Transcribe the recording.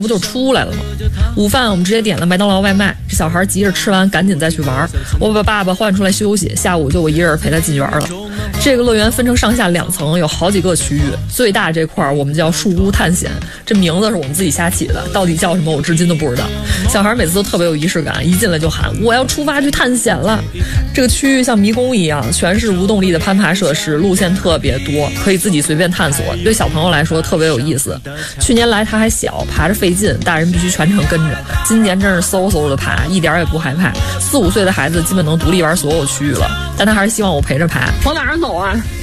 不就出来了吗？午饭我们直接点了麦当劳外卖，这小孩急着吃完赶紧再去玩，我把爸爸换出来休息，下午就我一人陪他进园了。这个乐园分成上下2层，有好几个区域，最大这块我们叫树屋探险，这名字是我们自己瞎起的，到底叫什么我至今都不知道。小孩每次都特别有仪式感，一进来就喊我要出发去探险了。这个区域像迷宫一样，全是无动力的攀爬设施，路线特别多，可以自己随便探索，对小朋友来说特别有意思。去年来他还小，爬着费劲，大人必须全程跟着。今年真是嗖嗖的爬，一点也不害怕。4、5岁的孩子基本能独立玩所有区域了，但他还是希望我陪着爬。 往哪儿走啊？